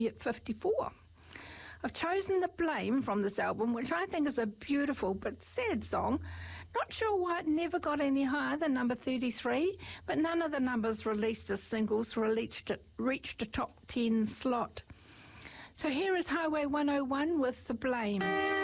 at 54. I've chosen The Blame from this album, which I think is a beautiful but sad song. Not sure why it never got any higher than number 33, but none of the numbers released as singles reached a top 10 slot. So here is Highway 101 with The Blame.